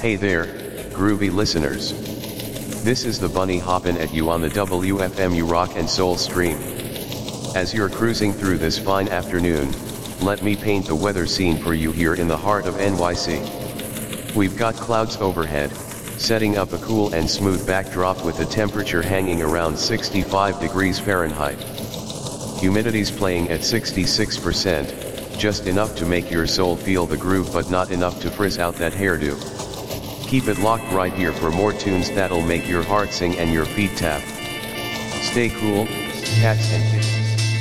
Hey there, groovy listeners. This is the Bunny hoppin' at you on the WFMU Rock and Soul stream. As you're cruising through this fine afternoon, let me paint the weather scene for you here in the heart of NYC. We've got clouds overhead, setting up a cool and smooth backdrop with the temperature hanging around 65 degrees Fahrenheit. Humidity's playing at 66%, just enough to make your soul feel the groove but not enough to frizz out that hairdo. Keep it locked right here for more tunes that'll make your heart sing and your feet tap. Stay cool, cats and